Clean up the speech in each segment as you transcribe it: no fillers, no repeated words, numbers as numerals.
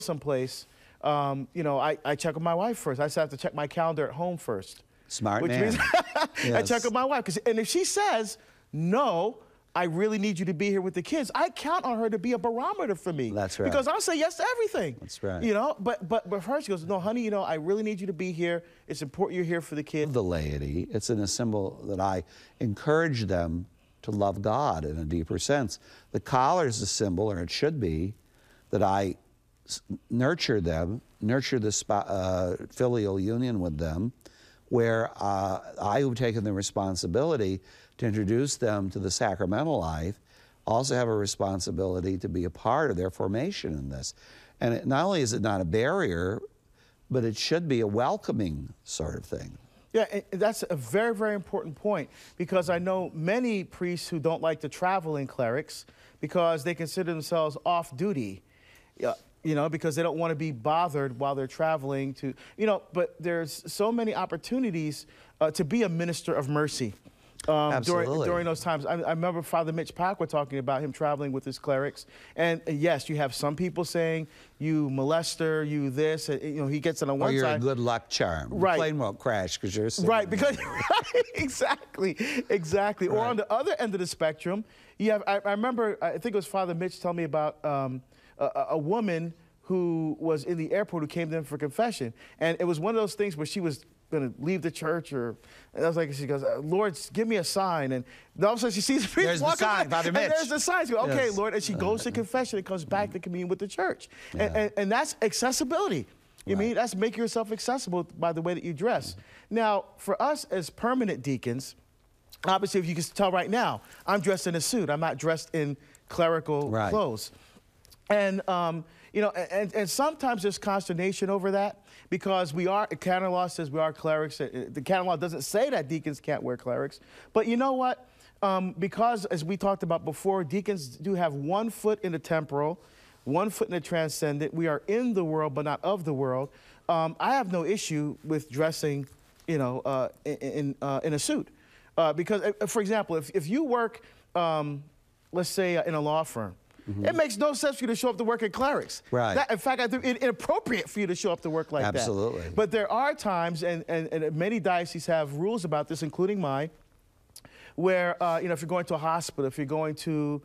someplace, you know, I check with my wife first. I have to check my calendar at home first. Smart which man. Means Yes. I check with my wife. And if she says, no, I really need you to be here with the kids, I count on her to be a barometer for me. That's right. Because I'll say yes to everything. That's right. You know, but for her, she goes, no, honey, you know, I really need you to be here. It's important you're here for the kids. The laity, it's in a symbol that I encourage them to love God in a deeper sense. The collar is a symbol, or it should be, that I nurture them, nurture the filial union with them, where I have taken the responsibility to introduce them to the sacramental life, also have a responsibility to be a part of their formation in this. And not only is it not a barrier, but it should be a welcoming sort of thing. Yeah, and that's a very, very important point, because I know many priests who don't like to travel in clerics because they consider themselves off duty. You know, because they don't want to be bothered while they're traveling to, you know, but there's so many opportunities to be a minister of mercy during those times. I remember Father Mitch Pacwa talking about him traveling with his clerics. And yes, you have some people saying, you molester, you this, you know, he gets it on one side. Or you're a good luck charm. Right. The plane won't crash because you're a right, because, right, exactly. Right. Or on the other end of the spectrum, you have, I remember, I think it was Father Mitch telling me about a woman who was in the airport who came to him for confession. And it was one of those things where she was going to leave the church, and I was like, she goes, Lord, give me a sign. And all of a sudden she sees the priest walking. There's the sign, Father Mitch. And there's the sign. She goes, okay, yes. Lord. And she goes to confession and comes back to commune with the church. Yeah. And that's accessibility. You mean, that's making yourself accessible by the way that you dress. Now, for us as permanent deacons, obviously, if you can tell right now, I'm dressed in a suit. I'm not dressed in clerical clothes. And, you know, and sometimes there's consternation over that, because we are, canon law says we are clerics. The canon law doesn't say that deacons can't wear clerics. But you know what? Because, as we talked about before, deacons do have 1 foot in the temporal, 1 foot in the transcendent. We are in the world, but not of the world. I have no issue with dressing, you know, in a suit. Because, for example, if you work, let's say, in a law firm, it makes no sense for you to show up to work at clerics. Right. In fact, I think it's inappropriate for you to show up to work like that. Absolutely. But there are times, and many dioceses have rules about this, including mine, where, you know, if you're going to a hospital, if you're going to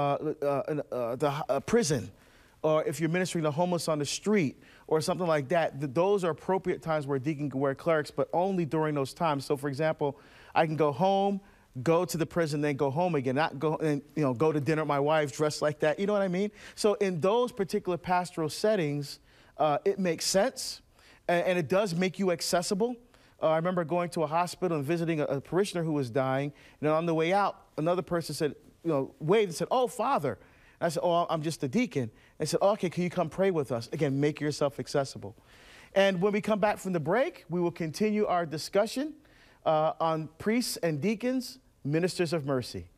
a prison, or if you're ministering to homeless on the street, or something like that, those are appropriate times where a deacon can wear clerics, but only during those times. So, for example, I can go home, go to the prison, then go home again, not go and, you know, go to dinner with my wife dressed like that. You know what I mean? So in those particular pastoral settings, it makes sense, and it does make you accessible. I remember going to a hospital and visiting a parishioner who was dying, and on the way out, another person said, you know, waved and said, "Oh, Father." And I said, "Oh, I'm just a deacon." And said, "Okay, can you come pray with us?" Again, make yourself accessible. And when we come back from the break, we will continue our discussion on priests and deacons, ministers of mercy.